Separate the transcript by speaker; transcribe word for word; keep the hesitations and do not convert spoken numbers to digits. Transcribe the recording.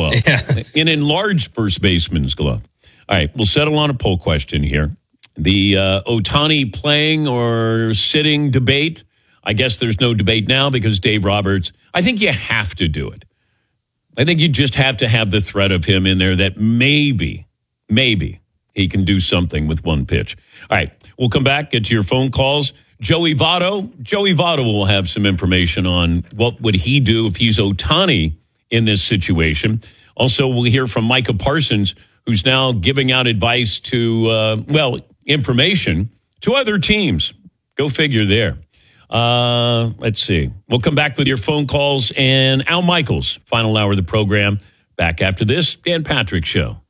Speaker 1: glove,
Speaker 2: Yeah.
Speaker 1: an enlarged first baseman's glove. All right, we'll settle on a poll question here. The uh, Ohtani playing or sitting debate. I guess there's no debate now because Dave Roberts, I think you have to do it. I think you just have to have the threat of him in there that maybe, maybe he can do something with one pitch. All right, we'll come back, get to your phone calls. Joey Votto. Joey Votto will have some information on what would he do if he's Ohtani in this situation. Also, we'll hear from Micah Parsons, who's now giving out advice to, uh, well, information to other teams. Go figure there. Uh, let's see. We'll come back with your phone calls and Al Michaels, final hour of the program. Back after this, Dan Patrick Show.